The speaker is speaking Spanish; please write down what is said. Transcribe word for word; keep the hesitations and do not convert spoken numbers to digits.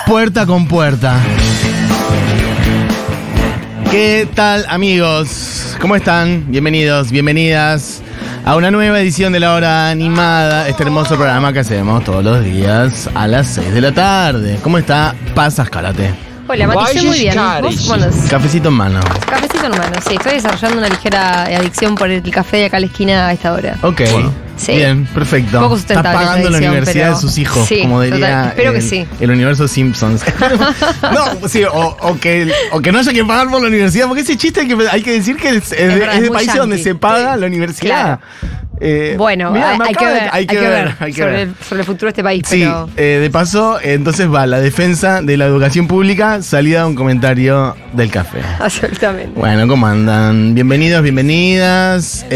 Puerta con puerta. ¿Qué tal, amigos? ¿Cómo están? Bienvenidos, bienvenidas a una nueva edición de La Hora Animada, este hermoso programa que hacemos todos los días a las seis de la tarde. ¿Cómo está Paz Azcárate? Hola, Mati, estoy muy bien. ¿Vos cómo andás? Cafecito en mano. Cafecito en mano, sí. Estoy desarrollando una ligera adicción por el café de acá a la esquina a esta hora. Ok, bueno, sí. Bien, perfecto. Poco sustentable. Estás pagando adicción, la universidad pero... de sus hijos, sí, como diría total. Espero el, que sí. el universo Simpsons. No, sí, o, o, que, o que no haya que pagar por la universidad, porque ese chiste hay que, hay que decir que es, es, es, verdad, es de es países yankee. donde se paga la universidad. Claro. Eh, bueno, mirá, hay, hay, que ver, hay que ver, ver, hay que sobre, ver. El, sobre el futuro de este país. Sí, pero... eh, de paso, entonces va la defensa de la educación pública, salida un comentario del café. Absolutamente. Bueno, ¿cómo andan? Bienvenidos, bienvenidas.